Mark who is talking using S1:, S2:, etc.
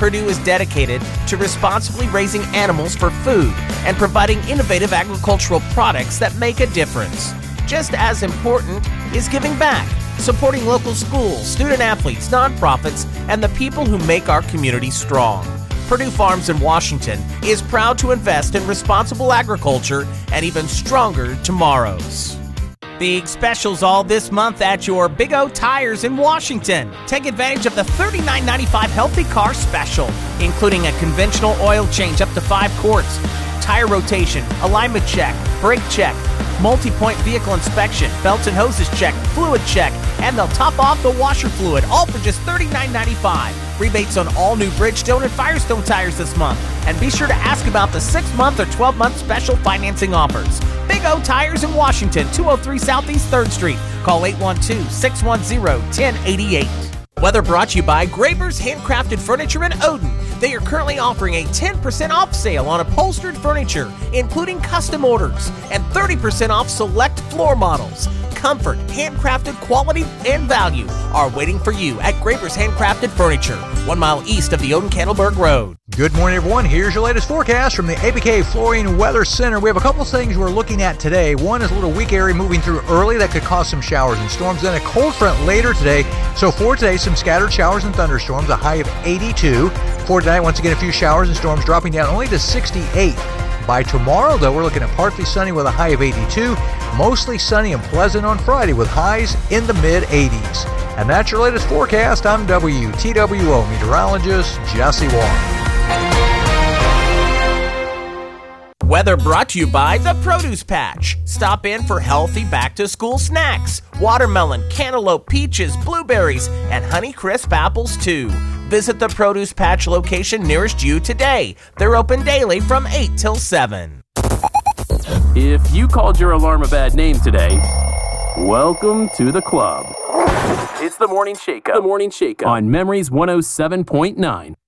S1: Purdue is dedicated to responsibly raising animals for food and providing innovative agricultural products that make a difference. Just as important is giving back, supporting local schools, student-athletes, nonprofits, and the people who make our community strong. Purdue Farms in Washington is proud to invest in responsible agriculture and even stronger tomorrows. Big specials all this month at your Big O Tires in Washington. Take advantage of the $39.95 Healthy Car Special, including a conventional oil change up to 5 quarts, tire rotation, alignment check, brake check, multi-point vehicle inspection, belts and hoses check, fluid check, and they'll top off the washer fluid, all for just $39.95. Rebates on all new Bridgestone and Firestone tires this month. And be sure to ask about the 6-month or 12-month special financing offers. Big O Tires in Washington, 203 Southeast 3rd Street. Call 812-610-1088. Weather brought to you by Graber's Handcrafted Furniture in Odin. They are currently offering a 10% off sale on upholstered furniture, including custom orders, and 30% off select floor models. Comfort, handcrafted quality, and value are waiting for you at Graber's Handcrafted Furniture, 1 mile east of the Odin-Candleberg Road.
S2: Good morning, everyone. Here's your latest forecast from the ABK Flooring Weather Center. We have a couple things we're looking at today. One is a little weak area moving through early that could cause some showers and storms. Then a cold front later today. So for today, some scattered showers and thunderstorms, a high of 82. For tonight, once again, a few showers and storms dropping down only to 68. By tomorrow, though, we're looking at partly sunny with a high of 82, mostly sunny and pleasant on Friday with highs in the mid-80s. And that's your latest forecast. I'm WTWO meteorologist Jesse Wong.
S1: Weather brought to you by The Produce Patch. Stop in for healthy back-to-school snacks. Watermelon, cantaloupe, peaches, blueberries, and Honeycrisp apples, too. Visit the Produce Patch location nearest you today. They're open daily from 8 till 7.
S3: If you called your alarm a bad name today, welcome to the club. It's the Morning Shake-Up. On Memories 107.9.